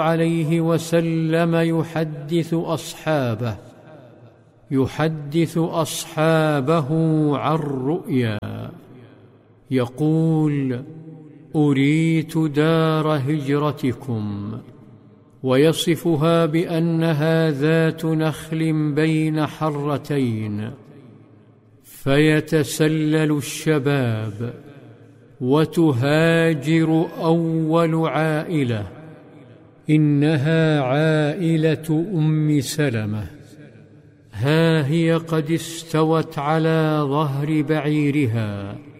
عليه وسلم يحدث أصحابه عن رؤيا يقول: أريت دار هجرتكم، ويصفها بأنها ذات نخل بين حرتين، فيتسلل الشباب وتهاجر أول عائلة، إنها عائلة أم سلمة. ها هي قد استوت على ظهر بعيرها